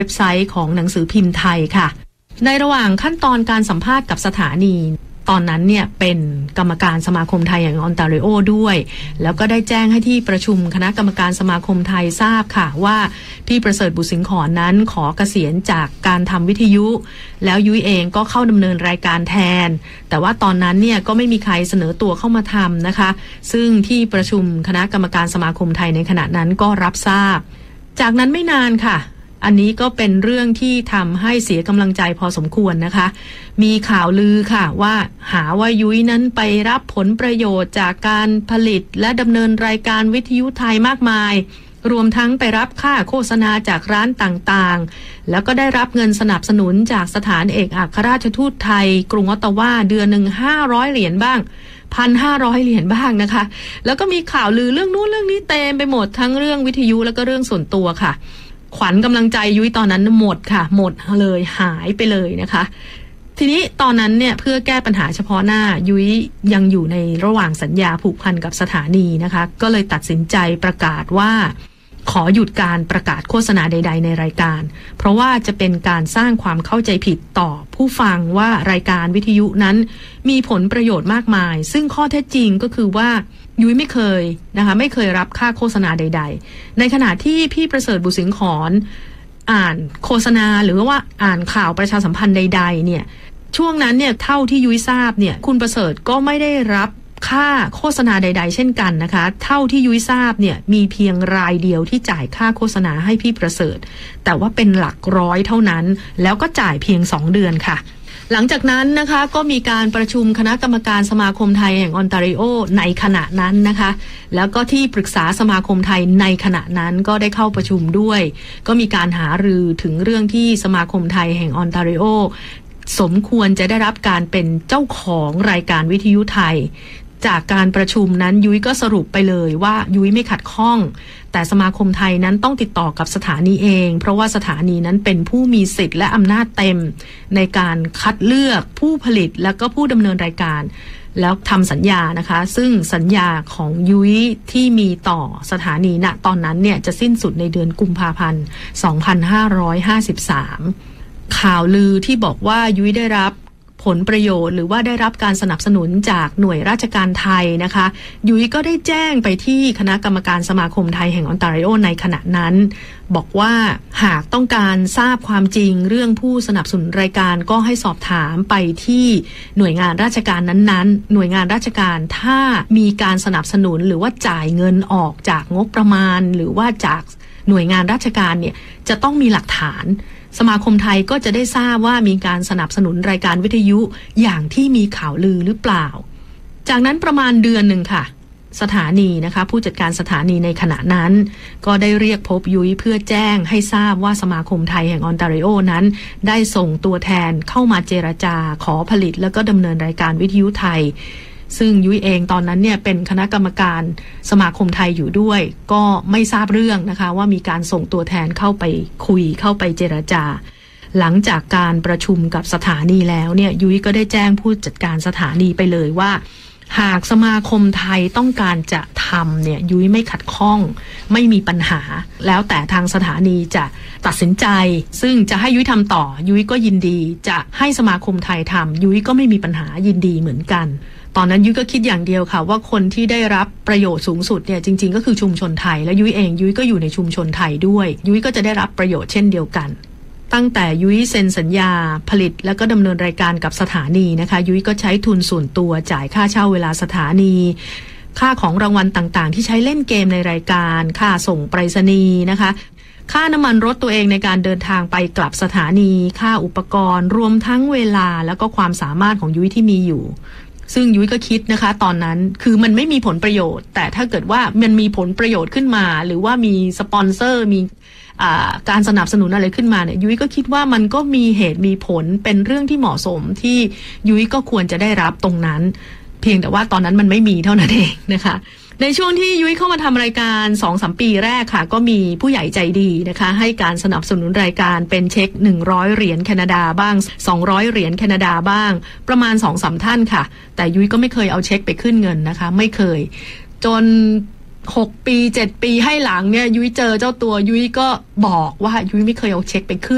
เว็บไซต์ของหนังสือพิมพ์ไทยค่ะในระหว่างขั้นตอนการสัมภาษณ์กับสถานีตอนนั้นเนี่ยเป็นกรรมการสมาคมไทยแห่งออนตาริโอด้วยแล้วก็ได้แจ้งให้ที่ประชุมคณะกรรมการสมาคมไทยทราบค่ะว่าพี่ประเสริฐบุตรสิงห์ขอนนั้นขอเกษียณจากการทำวิทยุแล้วยุ้ยเองก็เข้าดำเนินรายการแทนแต่ว่าตอนนั้นเนี่ยก็ไม่มีใครเสนอตัวเข้ามาทำนะคะซึ่งที่ประชุมคณะกรรมการสมาคมไทยในขณะนั้นก็รับทราบจากนั้นไม่นานค่ะอันนี้ก็เป็นเรื่องที่ทำให้เสียกำลังใจพอสมควรนะคะมีข่าวลือค่ะว่าหาว่ายุ้ยนั้นไปรับผลประโยชน์จากการผลิตและดำเนินรายการวิทยุไทยมากมายรวมทั้งไปรับค่าโฆษณาจากร้านต่างๆแล้วก็ได้รับเงินสนับสนุนจากสถานเอกอัครราชทูตไทยกรุงออตตาวาเดือนหนึ่ง500 เหรียญบ้าง1,500 เหรียญบ้างนะคะแล้วก็มีข่าวลือเรื่องนู้นเรื่องนี้เต็มไปหมดทั้งเรื่องวิทยุแล้วก็เรื่องส่วนตัวค่ะขวัญกำลังใจยุ้ยตอนนั้นหมดค่ะหมดเลยหายไปเลยนะคะทีนี้ตอนนั้นเนี่ยเพื่อแก้ปัญหาเฉพาะหน้ายุ้ยยังอยู่ในระหว่างสัญญาผูกพันกับสถานีนะคะก็เลยตัดสินใจประกาศว่าขอหยุดการประกาศโฆษณาใดๆในรายการเพราะว่าจะเป็นการสร้างความเข้าใจผิดต่อผู้ฟังว่ารายการวิทยุนั้นมีผลประโยชน์มากมายซึ่งข้อเท็จจริงก็คือว่ายุ้ยไม่เคยนะคะไม่เคยรับค่าโฆษณาใดๆในขณะที่พี่ประเสริฐบุตรสิงห์ขอนอ่านโฆษณาหรือว่าอ่านข่าวประชาสัมพันธ์ใดๆเนี่ยช่วงนั้นเนี่ยเท่าที่ยุ้ยทราบเนี่ยคุณประเสริฐก็ไม่ได้รับค่าโฆษณาใดๆเช่นกันนะคะเท่าที่ยุ้ยทราบเนี่ยมีเพียงรายเดียวที่จ่ายค่าโฆษณาให้พี่ประเสริฐแต่ว่าเป็นหลักร้อยเท่านั้นแล้วก็จ่ายเพียง2 เดือนค่ะหลังจากนั้นนะคะก็มีการประชุมคณะกรรมการสมาคมไทยแห่งออนตาริโอในขณะนั้นนะคะแล้วก็ที่ปรึกษาสมาคมไทยในขณะนั้นก็ได้เข้าประชุมด้วยก็มีการหารือถึงเรื่องที่สมาคมไทยแห่งออนตาริโอสมควรจะได้รับการเป็นเจ้าของรายการวิทยุไทยจากการประชุมนั้นยุ้ยก็สรุปไปเลยว่ายุ้ยไม่ขัดข้องแต่สมาคมไทยนั้นต้องติดต่อกับสถานีเองเพราะว่าสถานีนั้นเป็นผู้มีสิทธิ์และอำนาจเต็มในการคัดเลือกผู้ผลิตและก็ผู้ดำเนินรายการแล้วทำสัญญานะคะซึ่งสัญญาของยุ้ยที่มีต่อสถานีณตอนนั้นเนี่ยจะสิ้นสุดในเดือนกุมภาพันธ์2553ข่าวลือที่บอกว่ายุ้ยได้รับผลประโยชน์หรือว่าได้รับการสนับสนุนจากหน่วยราชการไทยนะคะยุ้ยก็ได้แจ้งไปที่คณะกรรมการสมาคมไทยแห่งออนตาริโอในขณะนั้นบอกว่าหากต้องการทราบความจริงเรื่องผู้สนับสนุนรายการก็ให้สอบถามไปที่หน่วยงานราชการนั้นๆหน่วยงานราชการถ้ามีการสนับสนุนหรือว่าจ่ายเงินออกจากงบประมาณหรือว่าจากหน่วยงานราชการเนี่ยจะต้องมีหลักฐานสมาคมไทยก็จะได้ทราบว่ามีการสนับสนุนรายการวิทยุอย่างที่มีข่าวลือหรือเปล่าจากนั้นประมาณเดือนหนึ่งค่ะสถานีนะคะผู้จัดการสถานีในขณะนั้นก็ได้เรียกพบยุ้ยเพื่อแจ้งให้ทราบว่าสมาคมไทยแห่งออนตาริโอนั้นได้ส่งตัวแทนเข้ามาเจรจาขอผลิตแล้วก็ดำเนินรายการวิทยุไทยซึ่งยุ้ยเองตอนนั้นเนี่ยเป็นคณะกรรมการสมาคมไทยอยู่ด้วยก็ไม่ทราบเรื่องนะคะว่ามีการส่งตัวแทนเข้าไปคุยเข้าไปเจรจาหลังจากการประชุมกับสถานีแล้วเนี่ยยุ้ยก็ได้แจ้งผู้จัดการสถานีไปเลยว่าหากสมาคมไทยต้องการจะทำเนี่ยยุ้ยไม่ขัดข้องไม่มีปัญหาแล้วแต่ทางสถานีจะตัดสินใจซึ่งจะให้ยุ้ยทำต่อยุ้ยก็ยินดีจะให้สมาคมไทยทำยุ้ยก็ไม่มีปัญหายินดีเหมือนกันตอนนั้นยุ้ยก็คิดอย่างเดียวค่ะว่าคนที่ได้รับประโยชน์สูงสุดเนี่ยจริงๆก็คือชุมชนไทยและยุ้ยเองยุ้ยก็อยู่ในชุมชนไทยด้วยยุ้ยก็จะได้รับประโยชน์เช่นเดียวกันตั้งแต่ยุ้ยเซ็นสัญญาผลิตแล้วก็ดำเนินรายการกับสถานีนะคะยุ้ยก็ใช้ทุนส่วนตัวจ่ายค่าเช่าเวลาสถานีค่าของรางวัลต่างๆที่ใช้เล่นเกมในรายการค่าส่งไปรษณีย์นะคะค่าน้ำมันรถตัวเองในการเดินทางไปกลับสถานีค่าอุปกรณ์รวมทั้งเวลาแล้วก็ความสามารถของยุ้ยที่มีอยู่ซึ่งยุ้ยก็คิดนะคะตอนนั้นคือมันไม่มีผลประโยชน์แต่ถ้าเกิดว่ามันมีผลประโยชน์ขึ้นมาหรือว่ามีสปอนเซอร์มีการสนับสนุนอะไรขึ้นมาเนี่ยยุ้ยก็คิดว่ามันก็มีเหตุมีผลเป็นเรื่องที่เหมาะสมที่ยุ้ยก็ควรจะได้รับตรงนั้นเพียงแต่ว่าตอนนั้นมันไม่มีเท่านั้นเองนะคะในช่วงที่ยุ้ยเข้ามาทำรายการ 2-3 ปีแรกค่ะก็มีผู้ใหญ่ใจดีนะคะให้การสนับสนุนรายการเป็นเช็ค100 เหรียญแคนาดาบ้าง200 เหรียญแคนาดาบ้างประมาณ 2-3 ท่านค่ะแต่ยุ้ยก็ไม่เคยเอาเช็คไปขึ้นเงินนะคะไม่เคยจน6 ปี 7 ปีให้หลังเนี่ยยุ้ยเจอเจ้าตัวยุ้ยก็บอกว่ายุ้ยไม่เคยเอาเช็คไปขึ้น